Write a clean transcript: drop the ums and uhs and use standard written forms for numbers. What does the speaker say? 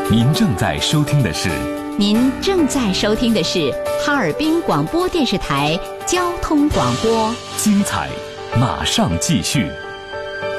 您正在收听的是哈尔滨广播电视台交通广播， 精彩马上继续。